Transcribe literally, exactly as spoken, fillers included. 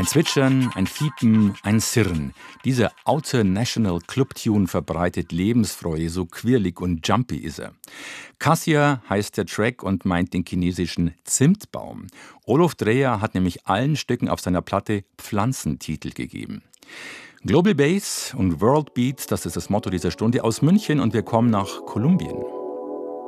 Ein Zwitschern, ein Fiepen, ein Sirren. Dieser Outer National Club Tune verbreitet Lebensfreude, so quirlig und jumpy ist er. Cassia heißt der Track und meint den chinesischen Zimtbaum. Olof Dreher hat nämlich allen Stücken auf seiner Platte Pflanzentitel gegeben. Global Bass und World Beats, das ist das Motto dieser Stunde, aus München, und wir kommen nach Kolumbien.